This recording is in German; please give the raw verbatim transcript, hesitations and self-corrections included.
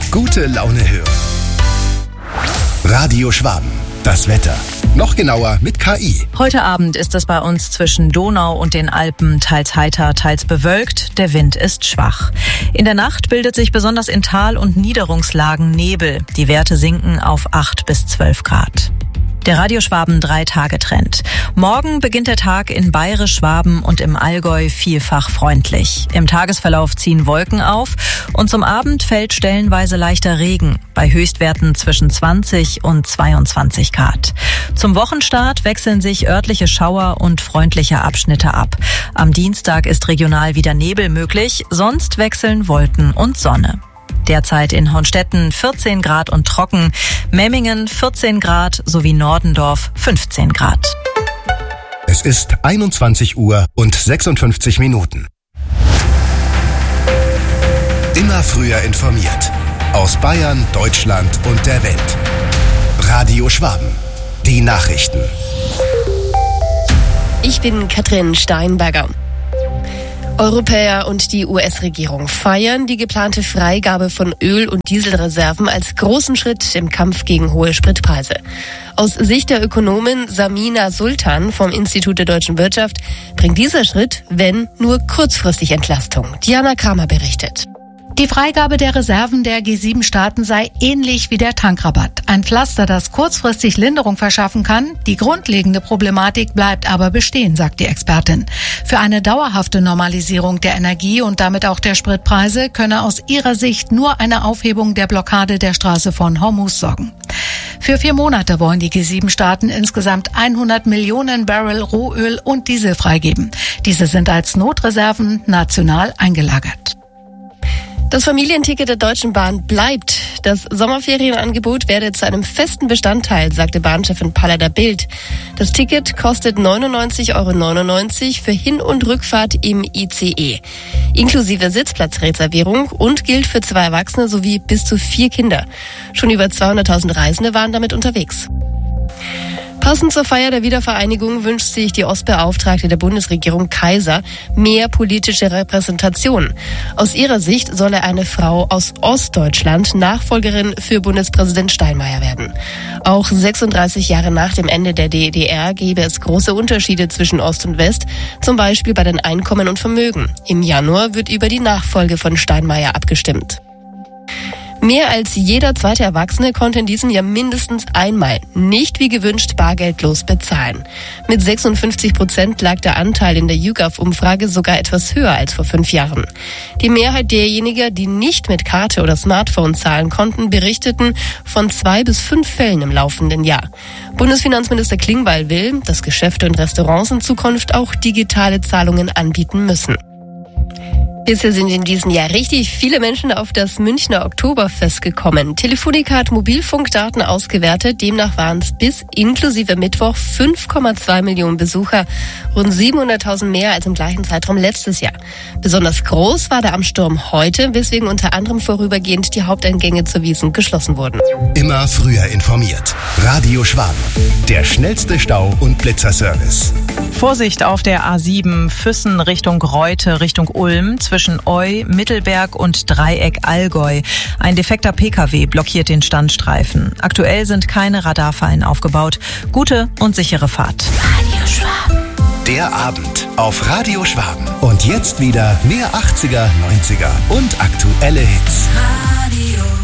Gute Laune hören. Radio Schwaben. Das Wetter. Noch genauer mit K I. Heute Abend ist es bei uns zwischen Donau und den Alpen teils heiter, teils bewölkt. Der Wind ist schwach. In der Nacht bildet sich besonders in Tal- und Niederungslagen Nebel. Die Werte sinken auf acht bis zwölf Grad. Der Radio Schwaben Drei-Tage-Trend. Morgen beginnt der Tag in Bayerisch-Schwaben und im Allgäu vielfach freundlich. Im Tagesverlauf ziehen Wolken auf und zum Abend fällt stellenweise leichter Regen, bei Höchstwerten zwischen zwanzig und zweiundzwanzig Grad. Zum Wochenstart wechseln sich örtliche Schauer und freundliche Abschnitte ab. Am Dienstag ist regional wieder Nebel möglich, sonst wechseln Wolken und Sonne. Derzeit in Honstetten vierzehn Grad und trocken, Memmingen vierzehn Grad sowie Nordendorf fünfzehn Grad. Es ist einundzwanzig Uhr und sechsundfünfzig Minuten. Immer früher informiert. Aus Bayern, Deutschland und der Welt. Radio Schwaben. Die Nachrichten. Ich bin Katrin Steinberger. Europäer und die U S-Regierung feiern die geplante Freigabe von Öl- und Dieselreserven als großen Schritt im Kampf gegen hohe Spritpreise. Aus Sicht der Ökonomin Samina Sultan vom Institut der Deutschen Wirtschaft bringt dieser Schritt, wenn, nur kurzfristig Entlastung. Diana Kramer berichtet. Die Freigabe der Reserven der G sieben Staaten sei ähnlich wie der Tankrabatt. Ein Pflaster, das kurzfristig Linderung verschaffen kann. Die grundlegende Problematik bleibt aber bestehen, sagt die Expertin. Für eine dauerhafte Normalisierung der Energie und damit auch der Spritpreise könne aus ihrer Sicht nur eine Aufhebung der Blockade der Straße von Hormuz sorgen. Für vier Monate wollen die G sieben Staaten insgesamt hundert Millionen Barrel Rohöl und Diesel freigeben. Diese sind als Notreserven national eingelagert. Das Familienticket der Deutschen Bahn bleibt. Das Sommerferienangebot werde zu einem festen Bestandteil, sagte Bahnchefin Paller der Bild. Das Ticket kostet neunundneunzig Euro neunundneunzig für Hin- und Rückfahrt im I C E, inklusive Sitzplatzreservierung und gilt für zwei Erwachsene sowie bis zu vier Kinder. Schon über zweihunderttausend Reisende waren damit unterwegs. Passend zur Feier der Wiedervereinigung wünscht sich die Ostbeauftragte der Bundesregierung Kaiser mehr politische Repräsentation. Aus ihrer Sicht solle eine Frau aus Ostdeutschland Nachfolgerin für Bundespräsident Steinmeier werden. Auch sechsunddreißig Jahre nach dem Ende der D D R gäbe es große Unterschiede zwischen Ost und West, zum Beispiel bei den Einkommen und Vermögen. Im Januar wird über die Nachfolge von Steinmeier abgestimmt. Mehr als jeder zweite Erwachsene konnte in diesem Jahr mindestens einmal nicht wie gewünscht bargeldlos bezahlen. Mit sechsundfünfzig Prozent lag der Anteil in der YouGov-Umfrage sogar etwas höher als vor fünf Jahren. Die Mehrheit derjenigen, die nicht mit Karte oder Smartphone zahlen konnten, berichteten von zwei bis fünf Fällen im laufenden Jahr. Bundesfinanzminister Klingbeil will, dass Geschäfte und Restaurants in Zukunft auch digitale Zahlungen anbieten müssen. Bisher sind in diesem Jahr richtig viele Menschen auf das Münchner Oktoberfest gekommen. Telefonica hat Mobilfunkdaten ausgewertet. Demnach waren es bis inklusive Mittwoch fünf Komma zwei Millionen Besucher, rund siebenhunderttausend mehr als im gleichen Zeitraum letztes Jahr. Besonders groß war der Amtssturm heute, weswegen unter anderem vorübergehend die Haupteingänge zur Wiesn geschlossen wurden. Immer früher informiert. Radio Schwaben. Der schnellste Stau- und Blitzerservice. Vorsicht auf der A sieben Füssen Richtung Reute, Richtung Ulm, zwischen Eu, Mittelberg und Dreieck Allgäu. Ein defekter P K W blockiert den Standstreifen. Aktuell sind keine Radarfallen aufgebaut. Gute und sichere Fahrt. Radio Schwaben. Der Abend auf Radio Schwaben. Und jetzt wieder mehr achtziger, neunziger und aktuelle Hits. Radio